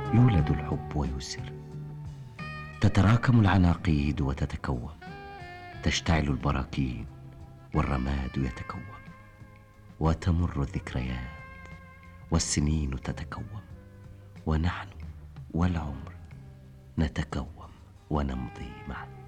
يولد الحب ويسر، تتراكم العناقيد وتتكون، تشتعل البراكين والرماد يتكون، وتمر الذكريات والسنين تتكوم، ونحن والعمر نتكوم ونمضي معا.